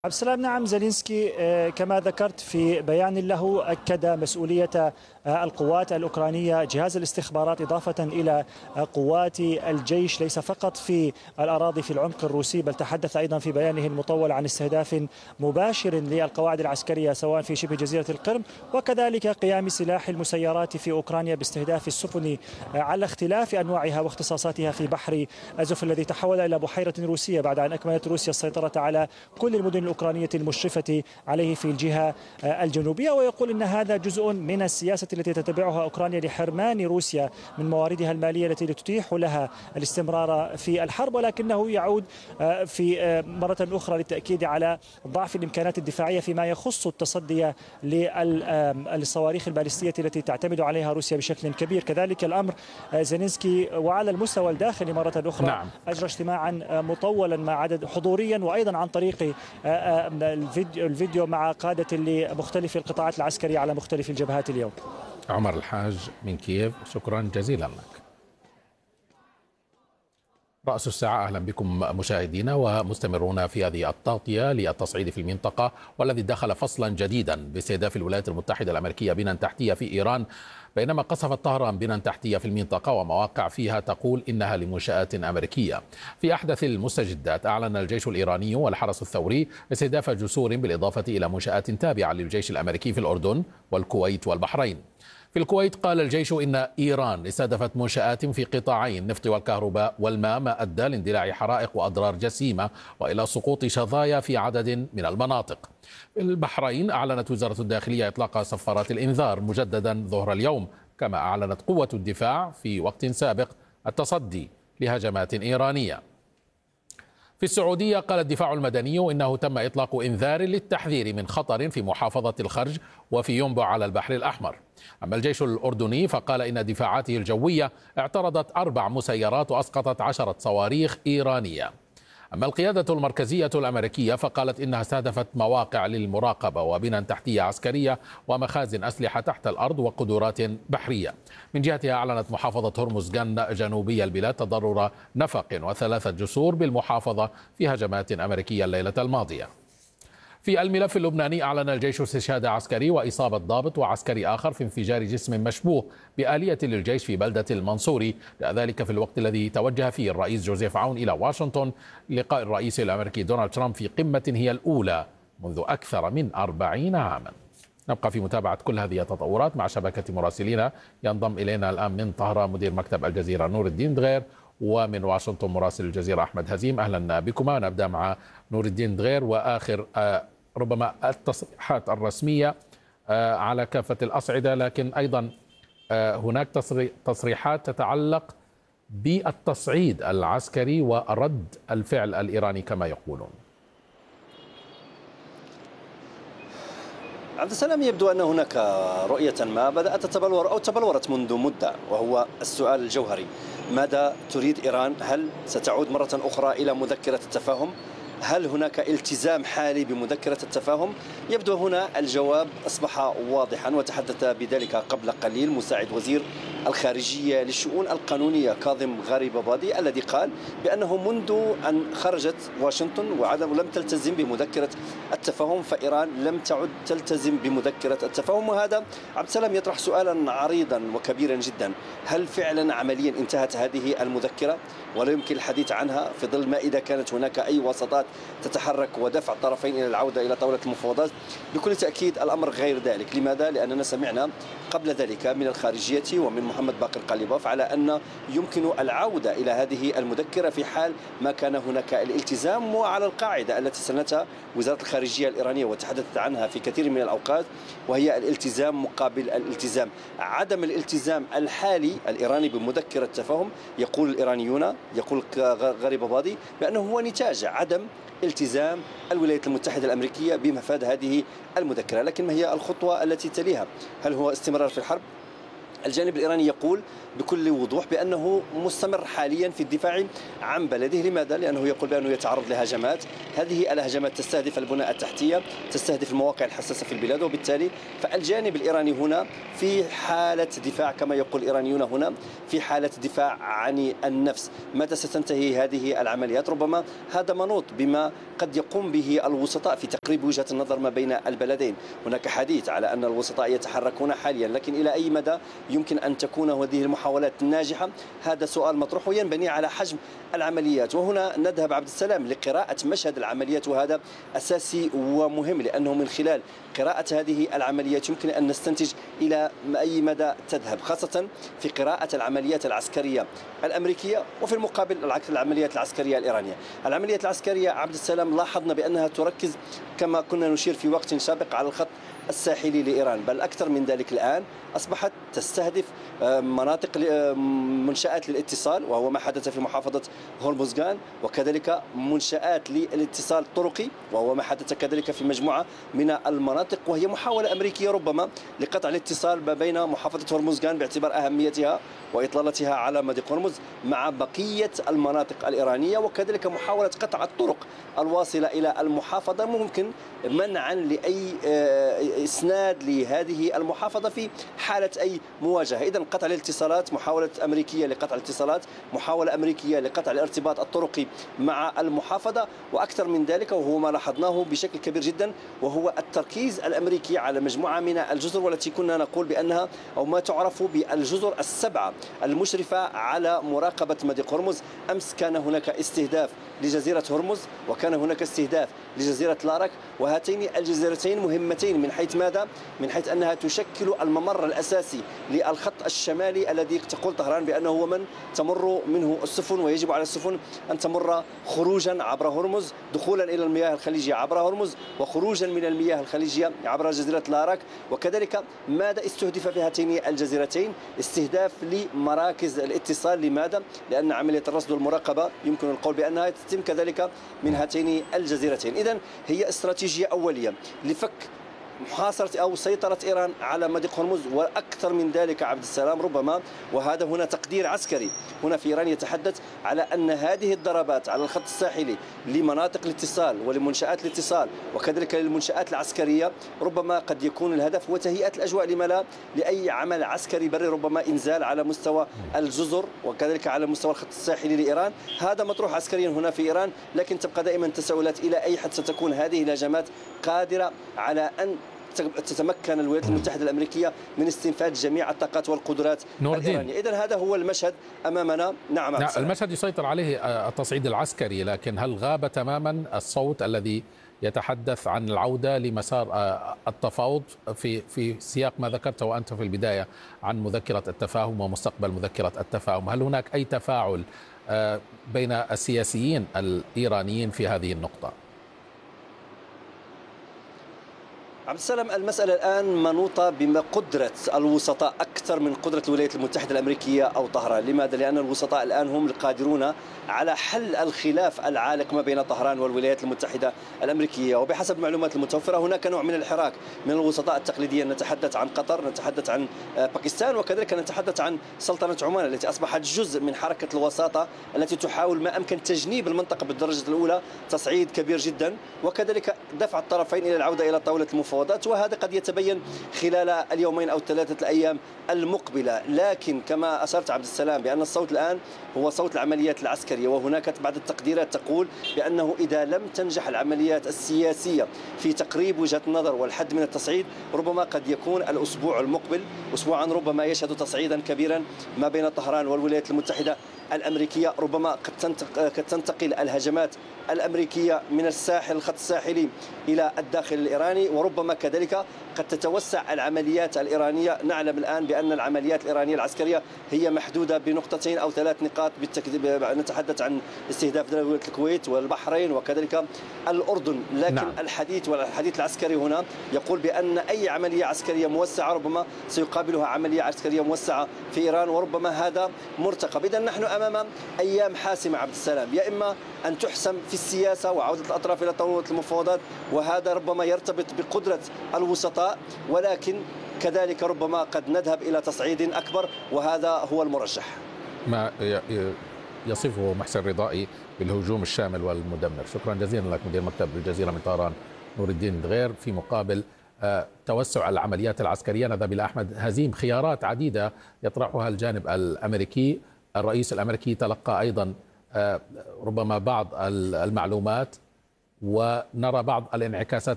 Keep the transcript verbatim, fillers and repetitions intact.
عبد السلام، نعم. زيلينسكي كما ذكرت في بيان له أكد مسؤولية القوات الأوكرانية، جهاز الاستخبارات، إضافة إلى قوات الجيش، ليس فقط في الأراضي في العمق الروسي، بل تحدث أيضا في بيانه المطول عن استهداف مباشر للقواعد العسكرية سواء في شبه جزيرة القرم، وكذلك قيام سلاح المسيرات في أوكرانيا باستهداف السفن على اختلاف أنواعها واختصاصاتها في بحر أزوف الذي تحول إلى بحيرة روسية بعد أن أكملت روسيا السيطرة على كل المدن الأوكرانية المشرفة عليه في الجهة الجنوبية. ويقول أن هذا جزء من السياسة التي تتبعها أوكرانيا لحرمان روسيا من مواردها المالية التي تتيح لها الاستمرار في الحرب، ولكنه يعود في مرة أخرى للتأكيد على ضعف الإمكانات الدفاعية فيما يخص التصدي للصواريخ البالستية التي تعتمد عليها روسيا بشكل كبير. كذلك الأمر زيلينسكي وعلى المستوى الداخلي مرة أخرى نعم. أجرى اجتماعا مطولا مع عدد حضوريا وأيضا عن طريق الفيديو, الفيديو مع قادة لمختلف القطاعات العسكرية على مختلف الجبهات اليوم. عمر الحاج من كييف، شكرا جزيلا لك. رأس الساعة، أهلا بكم مشاهدينا ومستمرون في هذه التغطية للتصعيد في المنطقة، والذي دخل فصلا جديدا باستهداف الولايات المتحدة الأمريكية بنى تحتية في إيران، بينما قصفت طهران بنى تحتية في المنطقة ومواقع فيها تقول إنها لمنشآت أمريكية. في أحدث المستجدات، أعلن الجيش الإيراني والحرس الثوري استهداف جسور بالإضافة إلى منشآت تابعة للجيش الأمريكي في الأردن والكويت والبحرين. في الكويت قال الجيش إن إيران استهدفت منشآت في قطاعي النفط والكهرباء والماء، ما أدى لاندلاع حرائق وأضرار جسيمة وإلى سقوط شظايا في عدد من المناطق. في البحرين أعلنت وزارة الداخلية إطلاق صفارات الإنذار مجددا ظهر اليوم، كما أعلنت قوة الدفاع في وقت سابق التصدي لهجمات إيرانية. في السعودية قال الدفاع المدني إنه تم إطلاق إنذار للتحذير من خطر في محافظة الخرج وفي ينبع على البحر الأحمر. أما الجيش الأردني فقال إن دفاعاته الجوية اعترضت أربع مسيرات وأسقطت عشرة صواريخ إيرانية. أما القيادة المركزية الأمريكية فقالت إنها استهدفت مواقع للمراقبة وبنى تحتية عسكرية ومخازن أسلحة تحت الأرض وقدرات بحرية. من جهتها أعلنت محافظة هرمزغان جنوبي البلاد تضرر نفق وثلاثة جسور بالمحافظة في هجمات أمريكية الليلة الماضية. في الملف اللبناني أعلن الجيش استشهاد عسكري وإصابة ضابط وعسكري آخر في انفجار جسم مشبوه بآلية للجيش في بلدة المنصوري، ذلك في الوقت الذي توجه فيه الرئيس جوزيف عون إلى واشنطن لقاء الرئيس الأمريكي دونالد ترامب في قمة هي الأولى منذ أكثر من أربعين عاما. نبقى في متابعة كل هذه التطورات مع شبكة مراسلين. ينضم إلينا الآن من طهران مدير مكتب الجزيرة نور الدين دغير، ومن واشنطن مراسل الجزيرة أحمد هزيم. أهلا بكما. نبدأ مع نور الدين دغير وآخر ربما التصريحات الرسمية على كافة الأصعدة، لكن أيضا هناك تصريحات تتعلق بالتصعيد العسكري ورد الفعل الإيراني كما يقولون. عبد السلام، يبدو أن هناك رؤية ما بدأت تتبلور أو تبلورت منذ مدة، وهو السؤال الجوهري: ماذا تريد إيران؟ هل ستعود مرة أخرى إلى مذكرة التفاهم؟ هل هناك التزام حالي بمذكرة التفاهم؟ يبدو هنا الجواب أصبح واضحا، وتحدث بذلك قبل قليل مساعد وزير الخارجية للشؤون القانونية كاظم غريبابادي، الذي قال بأنه منذ أن خرجت واشنطن وعدم ولم تلتزم بمذكرة التفاهم فإيران لم تعد تلتزم بمذكرة التفاهم. وهذا عبد السلام يطرح سؤالا عريضا وكبيرا جدا: هل فعلا عمليا انتهت هذه المذكرة ولا يمكن الحديث عنها في ظل ما إذا كانت هناك أي وساطات تتحرك ودفع الطرفين إلى العودة إلى طاولة المفاوضات؟ بكل تأكيد الأمر غير ذلك. لماذا؟ لأننا سمعنا قبل ذلك من الخارجية ومن محمد باقر قليباف على أن يمكن العودة إلى هذه المذكرة في حال ما كان هناك الالتزام، وعلى القاعدة التي سنتها وزارة الخارجية الإيرانية وتحدثت عنها في كثير من الأوقات، وهي الالتزام مقابل الالتزام. عدم الالتزام الحالي الإيراني بمذكرة التفاهم، يقول الإيرانيون، يقول غريبابادي، بأنه هو نتاج عدم التزام الولايات المتحدة الأمريكية بمفاد هذه المذكرة. لكن ما هي الخطوة التي تليها؟ هل هو استمرار في الحرب؟ الجانب الإيراني يقول بكل وضوح بأنه مستمر حاليا في الدفاع عن بلده. لماذا؟ لأنه يقول بأنه يتعرض لهجمات، هذه الهجمات تستهدف البنى التحتية، تستهدف المواقع الحساسة في البلاد، وبالتالي فالجانب الإيراني هنا في حالة دفاع كما يقول الإيرانيون هنا، في حالة دفاع عن النفس. متى ستنتهي هذه العمليات؟ ربما هذا منوط بما قد يقوم به الوسطاء في تقريب وجهة النظر ما بين البلدين. هناك حديث على أن الوسطاء يتحركون حاليا، لكن إلى أي مدى يمكن أن تكون هذه المحاولات ناجحة؟ هذا سؤال مطروح وينبني على حجم العمليات. وهنا نذهب عبد السلام لقراءة مشهد العمليات، وهذا أساسي ومهم، لأنه من خلال قراءة هذه العمليات يمكن أن نستنتج إلى أي مدى تذهب، خاصة في قراءة العمليات العسكرية الأمريكية وفي المقابل العمليات العسكرية الإيرانية. العمليات العسكرية عبد السلام لاحظنا بأنها تركز كما كنا نشير في وقت سابق على الخط الساحلي لإيران، بل أكثر من ذلك الآن أصبحت تستهدف مناطق منشآت للاتصال، وهو ما حدث في محافظة هرمزغان، وكذلك منشآت للاتصال الطرقي، وهو ما حدث كذلك في مجموعة من المناطق، وهي محاولة أمريكية ربما لقطع الاتصال ما بين محافظة هرمزغان باعتبار أهميتها وإطلالتها على مضيق هرمز مع بقية المناطق الإيرانية، وكذلك محاولة قطع الطرق الواصلة إلى المحافظة، ممكن منعا لأي إسناد لهذه المحافظة في حالة أي مواجهة. إذن قطع الاتصالات، محاولة أمريكية لقطع الاتصالات، محاولة أمريكية لقطع الارتباط الطرقي مع المحافظة، وأكثر من ذلك وهو ما لاحظناه بشكل كبير جدا، وهو التركيز الأمريكي على مجموعة من الجزر، والتي كنا نقول بأنها أو ما تعرف بالجزر السبعة المشرفة على مراقبة مضيق هرمز. أمس كان هناك استهداف لجزيرة هرمز، وكان هناك استهداف لجزيرة لارك، وهاتين الجزيرتين مهمتين من حيث ماذا؟ من حيث أنها تشكل الممر الأساسي للخط الشمالي الذي تقول طهران بأنه هو من تمر منه السفن، ويجب على السفن أن تمر خروجا عبر هرمز، دخولا إلى المياه الخليجية عبر هرمز، وخروجا من المياه الخليجية عبر جزيرة لارك. وكذلك ماذا استهدف في هاتين الجزيرتين؟ استهداف لمراكز الاتصال. لماذا؟ لأن عملية الرصد والمراقبة يمكن القول بأنها تتم كذلك من هاتين الجزيرتين. إذن هي استراتيجية أولية لفك محاصرة أو سيطرة إيران على مضيق هرمز، وأكثر من ذلك عبد السلام ربما، وهذا هنا تقدير عسكري هنا في إيران يتحدث على أن هذه الضربات على الخط الساحلي لمناطق الاتصال ولمنشآت الاتصال وكذلك للمنشآت العسكرية ربما قد يكون الهدف وتهيئة الأجواء لما لا لأي عمل عسكري بري، ربما إنزال على مستوى الجزر وكذلك على مستوى الخط الساحلي لإيران. هذا مطروح عسكريا هنا في إيران، لكن تبقى دائما تساؤلات إلى أي حد ستكون هذه الهجمات قادرة على أن تتمكن الولايات المتحدة الأمريكية من استنفاذ جميع الطاقات والقدرات الإيرانية. إذن هذا هو المشهد أمامنا. نعم, نعم المشهد يسيطر عليه التصعيد العسكري، لكن هل غاب تماما الصوت الذي يتحدث عن العودة لمسار التفاوض في في سياق ما ذكرته أنت في البداية عن مذكرة التفاهم ومستقبل مذكرة التفاهم؟ هل هناك أي تفاعل بين السياسيين الإيرانيين في هذه النقطة؟ عبد السلام، المسألة الآن منوطة بقدرة الوسطاء أكثر من قدرة الولايات المتحدة الأمريكية أو طهران. لماذا؟ لأن الوسطاء الآن هم القادرون على حل الخلاف العالق ما بين طهران والولايات المتحدة الأمريكية. وبحسب المعلومات المتوفرة هناك نوع من الحراك من الوسطاء التقليديين، نتحدث عن قطر، نتحدث عن باكستان، وكذلك نتحدث عن سلطنة عمان التي أصبحت جزء من حركة الوساطة التي تحاول ما أمكن تجنيب المنطقة بالدرجة الأولى تصعيد كبير جدا، وكذلك دفع الطرفين إلى العودة إلى طاولة المفاوضات، وهذا قد يتبين خلال اليومين أو ثلاثة الأيام المقبلة. لكن كما أشرت عبد السلام بأن الصوت الآن هو صوت العمليات العسكرية، وهناك بعض التقديرات تقول بأنه إذا لم تنجح العمليات السياسية في تقريب وجهة النظر والحد من التصعيد، ربما قد يكون الأسبوع المقبل أسبوعا ربما يشهد تصعيدا كبيرا ما بين طهران والولايات المتحدة الأمريكية. ربما قد تنتقل الهجمات الأمريكية من الساحل الخط الساحلي إلى الداخل الإيراني، وربما كذلك قد تتوسع العمليات الإيرانية. نعلم الآن بأن العمليات الإيرانية العسكرية هي محدودة بنقطتين أو ثلاث نقاط بالتكذيب، نتحدث عن استهداف دولة الكويت والبحرين وكذلك الأردن، لكن نعم. الحديث والحديث العسكري هنا يقول بأن أي عملية عسكرية موسعة ربما سيقابلها عملية عسكرية موسعة في إيران، وربما هذا مرتقب. إذن نحن أمام أيام حاسمة عبد السلام، يا إما أن تحسم في السياسة وعودة الأطراف إلى طاولة المفاوضات، وهذا ربما يرتبط بقدرة الوسطاء، ولكن كذلك ربما قد نذهب إلى تصعيد أكبر، وهذا هو المرجح. ما يصفه محسن رضائي بالهجوم الشامل والمدمر. شكرا جزيلا لك مدير مكتب الجزيرة من طهران نور الدين دغير. في مقابل توسع العمليات العسكرية نذهب إلى أحمد هزيم. خيارات عديدة يطرحها الجانب الأمريكي، الرئيس الأمريكي تلقى أيضا ربما بعض المعلومات، ونرى بعض الانعكاسات